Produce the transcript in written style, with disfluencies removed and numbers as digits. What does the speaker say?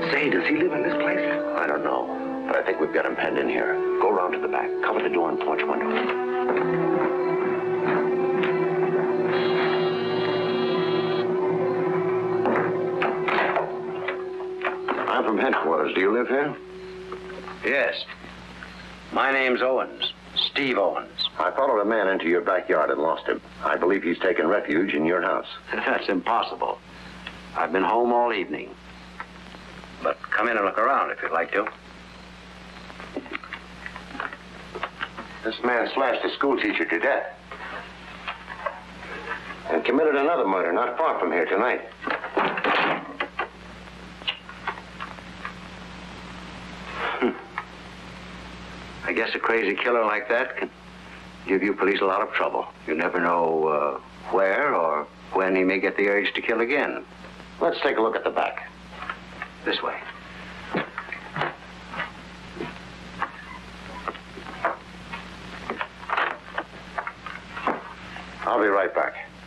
Say, does he live in this place? I don't know, but I think we've got him penned in here. Go around to the back. Cover the door and porch window. I'm from headquarters. Do you live here? Yes. My name's Owens. Steve Owens. I followed a man into your backyard and lost him. I believe he's taken refuge in your house. That's impossible. I've been home all evening. But come in and look around if you'd like to. This man slashed a schoolteacher to death. And committed another murder not far from here tonight. I guess a crazy killer like that can give you police a lot of trouble. You never know where or when he may get the urge to kill again. Let's take a look at the back. This way. I'll be right back.